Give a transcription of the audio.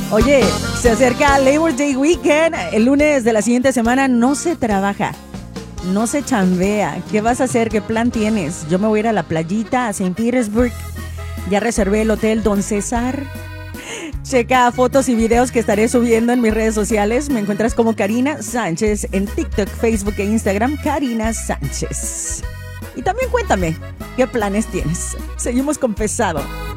Oye, se acerca Labor Day Weekend. El lunes de la siguiente semana no se trabaja, no se chambea. ¿Qué vas a hacer? ¿Qué plan tienes? Yo me voy a ir a la playita, a St. Petersburg. Ya reservé el hotel Don César. Checa fotos y videos que estaré subiendo en mis redes sociales. Me encuentras como Karina Sánchez en TikTok, Facebook e Instagram. Karina Sánchez. Y también cuéntame, ¿qué planes tienes? Seguimos con Pesado.